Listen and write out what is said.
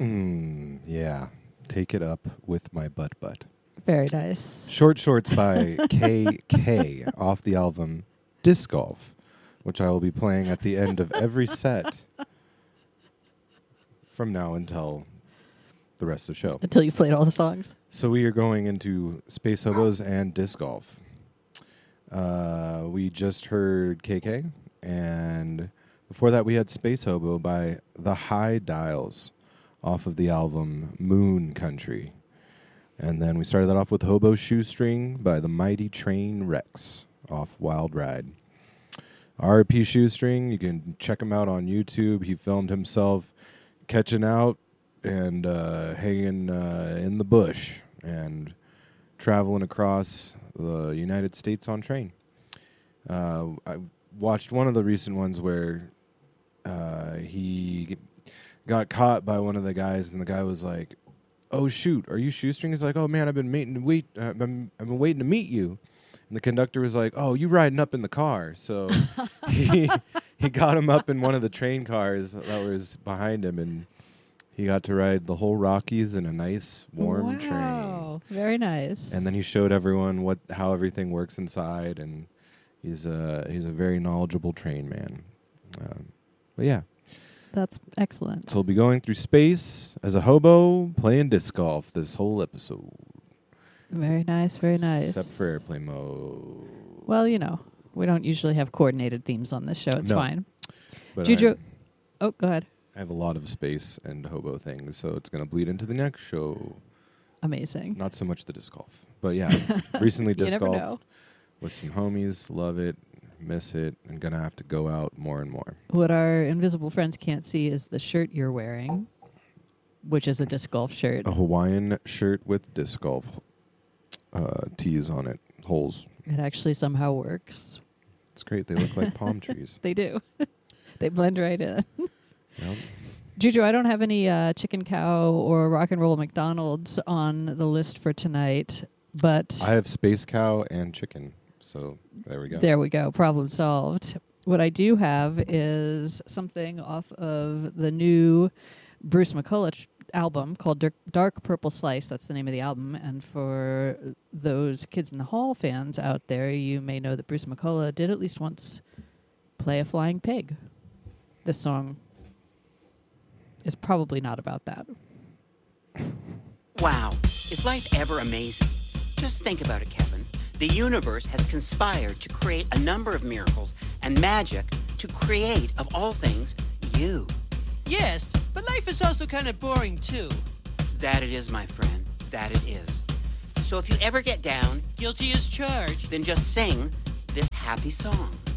Yeah. Take it up with my butt. Very nice. Short Shorts by KK off the album Disc Golf, which I will be playing at the end of every set from now until the rest of the show. Until you played all the songs. So we are going into Space Hobos and Disc Golf. We just heard KK, and before that we had Space Hobo by The High Dials off of the album Moon Country. And then we started that off with Hobo Shoestring by the Mighty Train Rex off Wild Ride. R.P. Shoestring, you can check him out on YouTube. He filmed himself catching out and hanging in the bush and traveling across the United States on train. I watched one of the recent ones where he got caught by one of the guys, and the guy was like, "Oh shoot, are you Shoestring?" He's like, "Oh man, I've been waiting to meet you." And the conductor was like, "Oh, you riding up in the car?" So he got him up in one of the train cars that was behind him, and he got to ride the whole Rockies in a nice warm train. Wow, very nice. And then he showed everyone how everything works inside, and he's a very knowledgeable train man. But yeah. That's excellent. So we'll be going through space as a hobo playing disc golf this whole episode. Very nice, very nice. Except for airplane mode. Well, we don't usually have coordinated themes on this show. It's fine. But Juju. Go ahead. I have a lot of space and hobo things, so it's going to bleed into the next show. Amazing. Not so much the disc golf. But yeah, recently disc golf know. with some homies. Love it. Miss it. I'm going to have to go out more and more. What our invisible friends can't see is the shirt you're wearing, which is a disc golf shirt. A Hawaiian shirt with disc golf tees on it. Holes. It actually somehow works. It's great. They look like palm trees. They do. They blend right in. Yep. Juju, I don't have any chicken cow or rock and roll McDonald's on the list for tonight, but I have space cow and chicken. So there we go. There we go. Problem solved. What I do have is something off of the new Bruce McCulloch album called Dark Purple Slice. That's the name of the album. And for those Kids in the Hall fans out there, you may know that Bruce McCulloch did at least once play a flying pig. This song is probably not about that. Wow. Is life ever amazing? Just think about it, Kevin. The universe has conspired to create a number of miracles and magic to create, of all things, you. Yes, but life is also kind of boring, too. That it is, my friend. That it is. So if you ever get down, guilty as charged, then just sing this happy song.